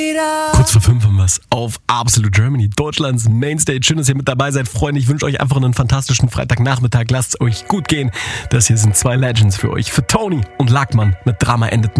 Kurz vor 5 haben wir es auf Absolute Germany, Deutschlands Mainstage. Schön, dass ihr mit dabei seid, Freunde. Ich wünsche euch einfach einen fantastischen Freitagnachmittag. Lasst es euch gut gehen. Das hier sind 2 Legends für euch. Für Tony und Lackmann mit Drama endet